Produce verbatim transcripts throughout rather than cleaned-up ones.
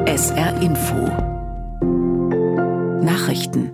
S R Info Nachrichten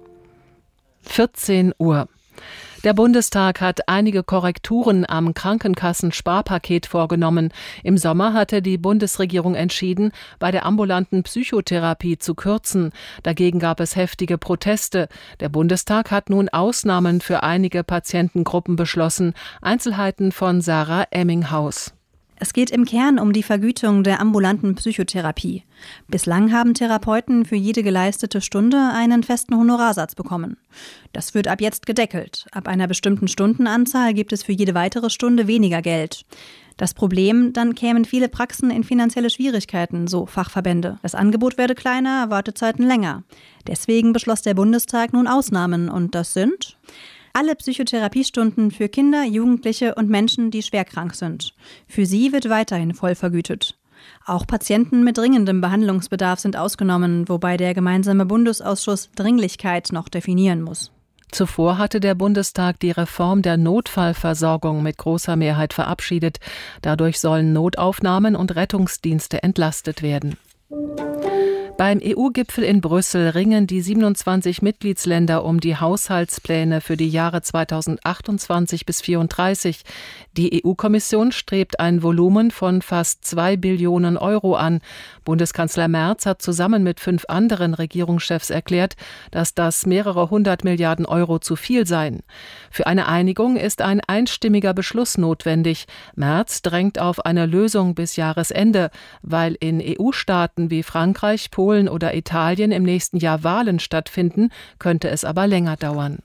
vierzehn Uhr. Der Bundestag hat einige Korrekturen am Krankenkassensparpaket vorgenommen. Im Sommer hatte die Bundesregierung entschieden, bei der ambulanten Psychotherapie zu kürzen. Dagegen gab es heftige Proteste. Der Bundestag hat nun Ausnahmen für einige Patientengruppen beschlossen. Einzelheiten von Sarah Emminghaus. Es geht im Kern um die Vergütung der ambulanten Psychotherapie. Bislang haben Therapeuten für jede geleistete Stunde einen festen Honorarsatz bekommen. Das wird ab jetzt gedeckelt. Ab einer bestimmten Stundenanzahl gibt es für jede weitere Stunde weniger Geld. Das Problem, dann kämen viele Praxen in finanzielle Schwierigkeiten, so Fachverbände. Das Angebot werde kleiner, Wartezeiten länger. Deswegen beschloss der Bundestag nun Ausnahmen, und das sind alle Psychotherapiestunden für Kinder, Jugendliche und Menschen, die schwerkrank sind. Für sie wird weiterhin voll vergütet. Auch Patienten mit dringendem Behandlungsbedarf sind ausgenommen, wobei der gemeinsame Bundesausschuss Dringlichkeit noch definieren muss. Zuvor hatte der Bundestag die Reform der Notfallversorgung mit großer Mehrheit verabschiedet. Dadurch sollen Notaufnahmen und Rettungsdienste entlastet werden. Beim E U-Gipfel in Brüssel ringen die siebenundzwanzig Mitgliedsländer um die Haushaltspläne für die Jahre zweitausendachtundzwanzig bis vierunddreißig. Die E U-Kommission strebt ein Volumen von fast zwei Billionen Euro an. Bundeskanzler Merz hat zusammen mit fünf anderen Regierungschefs erklärt, dass das mehrere hundert Milliarden Euro zu viel seien. Für eine Einigung ist ein einstimmiger Beschluss notwendig. Merz drängt auf eine Lösung bis Jahresende, weil in E U-Staaten wie Frankreich, Polen oder Italien im nächsten Jahr Wahlen stattfinden, könnte es aber länger dauern.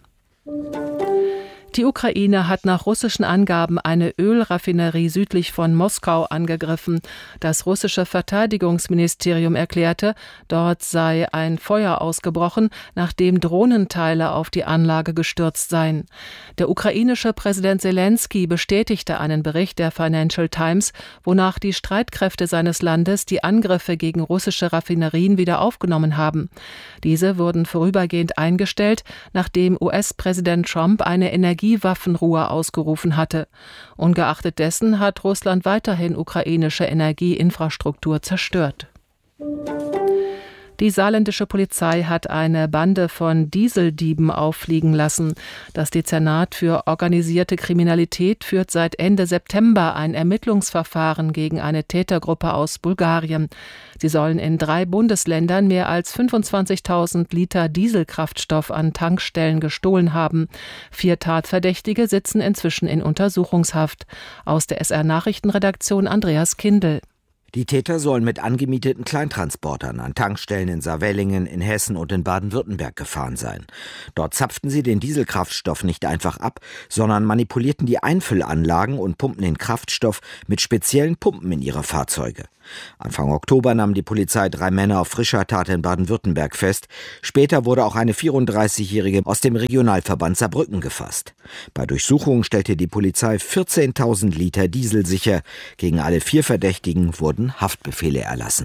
Die Ukraine hat nach russischen Angaben eine Ölraffinerie südlich von Moskau angegriffen. Das russische Verteidigungsministerium erklärte, dort sei ein Feuer ausgebrochen, nachdem Drohnenteile auf die Anlage gestürzt seien. Der ukrainische Präsident Zelensky bestätigte einen Bericht der Financial Times, wonach die Streitkräfte seines Landes die Angriffe gegen russische Raffinerien wieder aufgenommen haben. Diese wurden vorübergehend eingestellt, nachdem U S-Präsident Trump eine Energie Energiewaffenruhe ausgerufen hatte. Ungeachtet dessen hat Russland weiterhin ukrainische Energieinfrastruktur zerstört. Die saarländische Polizei hat eine Bande von Dieseldieben auffliegen lassen. Das Dezernat für organisierte Kriminalität führt seit Ende September ein Ermittlungsverfahren gegen eine Tätergruppe aus Bulgarien. Sie sollen in drei Bundesländern mehr als fünfundzwanzigtausend Liter Dieselkraftstoff an Tankstellen gestohlen haben. Vier Tatverdächtige sitzen inzwischen in Untersuchungshaft. Aus der S R-Nachrichtenredaktion Andreas Kindl. Die Täter sollen mit angemieteten Kleintransportern an Tankstellen in Saarwellingen, in Hessen und in Baden-Württemberg gefahren sein. Dort zapften sie den Dieselkraftstoff nicht einfach ab, sondern manipulierten die Einfüllanlagen und pumpten den Kraftstoff mit speziellen Pumpen in ihre Fahrzeuge. Anfang Oktober nahm die Polizei drei Männer auf frischer Tat in Baden-Württemberg fest. Später wurde auch eine vierunddreißigjährige aus dem Regionalverband Saarbrücken gefasst. Bei Durchsuchungen stellte die Polizei vierzehntausend Liter Diesel sicher. Gegen alle vier Verdächtigen wurden Haftbefehle erlassen.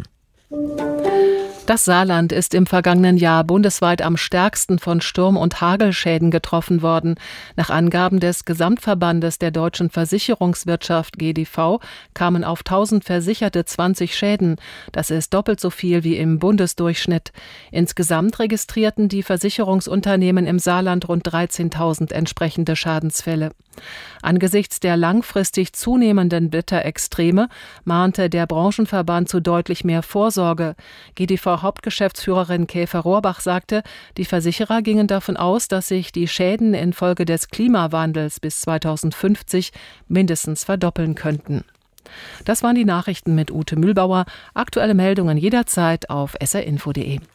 Das Saarland ist im vergangenen Jahr bundesweit am stärksten von Sturm- und Hagelschäden getroffen worden. Nach Angaben des Gesamtverbandes der deutschen Versicherungswirtschaft G D V kamen auf tausend Versicherte zwanzig Schäden. Das ist doppelt so viel wie im Bundesdurchschnitt. Insgesamt registrierten die Versicherungsunternehmen im Saarland rund dreizehntausend entsprechende Schadensfälle. Angesichts der langfristig zunehmenden Wetterextreme mahnte der Branchenverband zu deutlich mehr Vorsorge. G D V-Hauptgeschäftsführerin Käfer Rohrbach sagte, die Versicherer gingen davon aus, dass sich die Schäden infolge des Klimawandels bis zweitausendfünfzig mindestens verdoppeln könnten. Das waren die Nachrichten mit Ute Mühlbauer. Aktuelle Meldungen jederzeit auf s r info punkt de.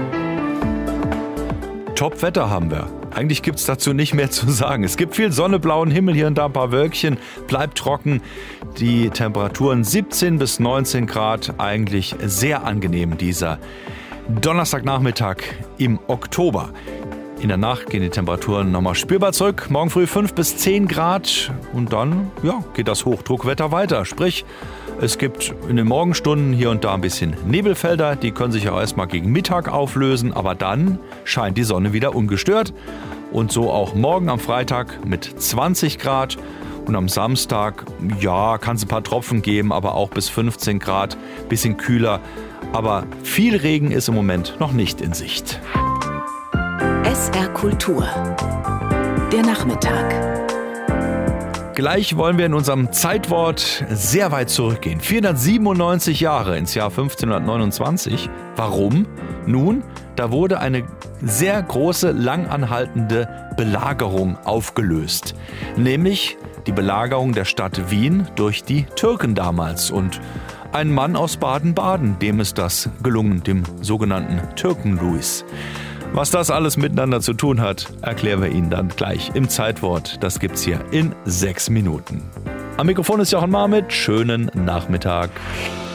Top-Wetter haben wir. Eigentlich gibt es dazu nicht mehr zu sagen. Es gibt viel Sonne, blauen Himmel, hier und da ein paar Wölkchen, bleibt trocken. Die Temperaturen siebzehn bis neunzehn Grad, eigentlich sehr angenehm dieser Donnerstagnachmittag im Oktober. In der Nacht gehen die Temperaturen nochmal spürbar zurück. Morgen früh fünf bis zehn Grad und dann ja, geht das Hochdruckwetter weiter. Sprich, es gibt in den Morgenstunden hier und da ein bisschen Nebelfelder. Die können sich auch erstmal gegen Mittag auflösen, aber dann scheint die Sonne wieder ungestört. Und so auch morgen am Freitag mit zwanzig Grad. Und am Samstag, ja, kann es ein paar Tropfen geben, aber auch bis fünfzehn Grad, bisschen kühler. Aber viel Regen ist im Moment noch nicht in Sicht. S R Kultur. Der Nachmittag. Gleich wollen wir in unserem Zeitwort sehr weit zurückgehen. vierhundertsiebenundneunzig Jahre ins Jahr fünfzehnhundertneunundzwanzig. Warum? Nun, da wurde eine sehr große, langanhaltende Belagerung aufgelöst. Nämlich die Belagerung der Stadt Wien durch die Türken damals. Und ein Mann aus Baden-Baden, dem ist das gelungen, dem sogenannten Türken-Luis. Was das alles miteinander zu tun hat, erklären wir Ihnen dann gleich im Zeitwort. Das gibt's hier in sechs Minuten. Am Mikrofon ist Jochen Marmit. Schönen Nachmittag.